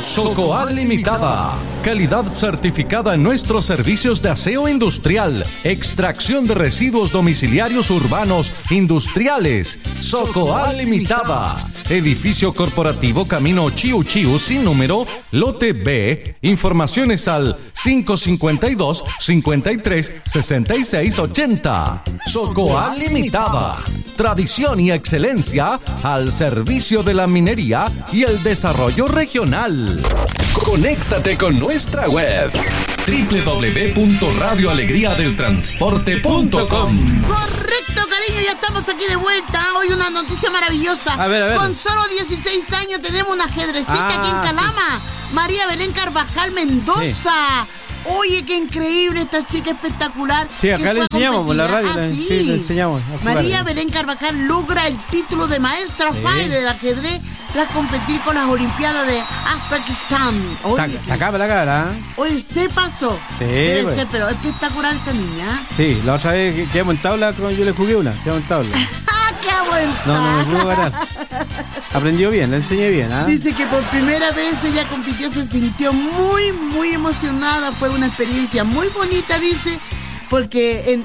Socoal Limitada. Calidad certificada en nuestros servicios de aseo industrial, extracción de residuos domiciliarios urbanos, industriales. Socoal Limitada. Edificio corporativo Camino Chiu Chiu sin número, lote B. Informaciones al 552-53-66-80. Socoal Limitada. Tradición y excelencia al servicio de la minería y el desarrollo regional. Conéctate con nuestra web www.radioalegriadeltransporte.com. Correcto, cariño, ya estamos aquí de vuelta. Hoy una noticia maravillosa. A ver. Con solo 16 años tenemos una ajedrecista aquí en Calama. Sí. María Belén Carvajal Mendoza. Sí. Oye, qué increíble esta chica, espectacular. Sí, acá le enseñamos por la radio. Sí, le enseñamos. María Belén Carvajal logra el título de maestra FAI del ajedrez tras competir con las Olimpiadas de Afganistán. Está acá para la cara. Oye, se pasó. Sí, debe ser, pero espectacular esta niña. Sí, la otra vez que quedamos en tabla, yo le jugué una, quedamos en tabla. ¡Qué bueno! No me pudo ganar. Aprendió bien, le enseñé bien. Dice que por primera vez ella compitió, se sintió muy, muy emocionada. Fue una experiencia muy bonita, dice, porque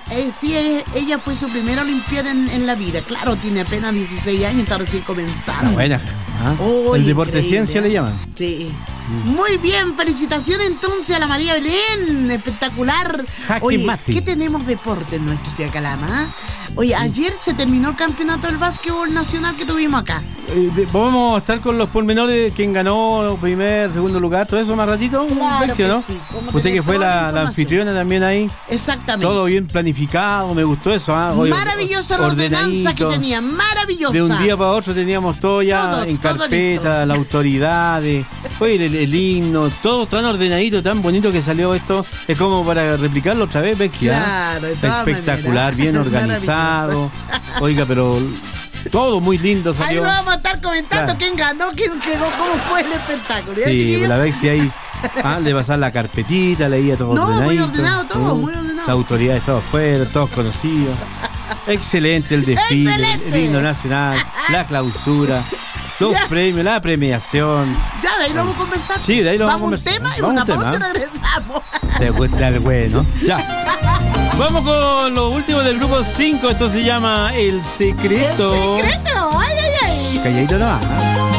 ella fue su primera Olimpiada en la vida. Claro, tiene apenas 16 años, está recién comenzando. Buena. El deporte ciencia le llaman. Sí. Muy bien, felicitaciones entonces a la María Belén, espectacular. Oye, ¿qué tenemos deporte en nuestro Ciudad Calama? Oye, ayer se terminó el campeonato del básquetbol nacional que tuvimos acá. Vamos a estar con los pormenores, quién ganó, primer, segundo lugar, todo eso más ratito. Claro que ¿no? sí. Usted que fue la anfitriona también ahí. Exactamente. Todo bien planificado, me gustó eso. Oye, maravillosa la ordenanza que tenía, maravillosa. De un día para otro teníamos todo ya en carpeta, las autoridades, oye, el himno, todo tan ordenadito, tan bonito que salió esto. Es como para replicarlo otra vez, Bexi. Claro, espectacular, bien organizado. Oiga, pero todo muy lindo salió. Ahí lo vamos a estar comentando, quién ganó, quién quedó, cómo fue el espectáculo. Sí, la Bexi ahí le pasaba la carpetita, leía todo ordenadito. Muy ordenado todo, muy ordenado. Las autoridades todos afuera, todos conocidos. Excelente el desfile, el himno nacional, la clausura, los premios, la premiación. Ya, de ahí lo vamos a conversar. Sí, de ahí lo vamos a conversar. Vamos un tema y una pausa y regresamos. Te cuesta el bueno. Ya. Vamos con lo último del grupo 5. Esto se llama El Secreto. El Secreto. Ay. Calladito no va.